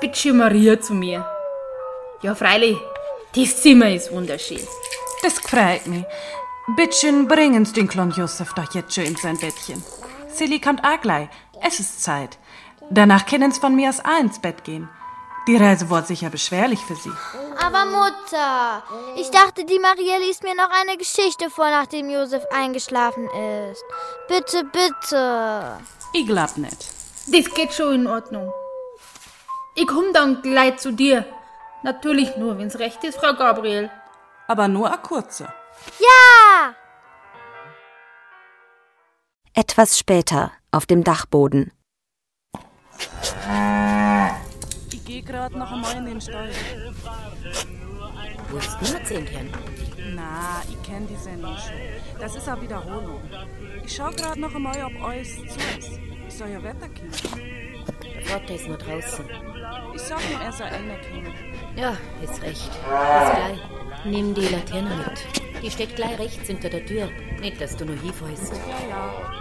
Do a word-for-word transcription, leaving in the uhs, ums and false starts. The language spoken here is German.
Bitschi Maria zu mir. Ja, freilich, das Zimmer ist wunderschön. Das freut mich. Bittchen, bringen's den kleinen Josef doch jetzt schön in sein Bettchen. Silly kommt auch gleich. Es ist Zeit. Danach können's von mir aus auch ins Bett gehen. Die Reise wird sicher beschwerlich für Sie. Aber Mutter, ich dachte, die Maria liest mir noch eine Geschichte vor, nachdem Josef eingeschlafen ist. Bitte, bitte. Ich glaub nicht. Das geht schon in Ordnung. Ich komm dann gleich zu dir. Natürlich nur, wenn's recht ist, Frau Gabriel. Aber nur eine kurze. Ja! Etwas später, auf dem Dachboden. Ich geh grad noch einmal in den Stall. Wo ist nur zehn Kern? Na, ich kenn die Sendung schon. Das ist eine Wiederholung. Ich schau grad noch einmal, ob alles zu ist. Ich soll ja Wetter kommen. Der Vater ist nur draußen. Ich sag ihm, er soll einer kommen. Ja, ist recht. Ist gleich. Nimm die Laterne mit. Die steht gleich rechts hinter der Tür. Nicht, dass du nur hinfällst. Ja, ja.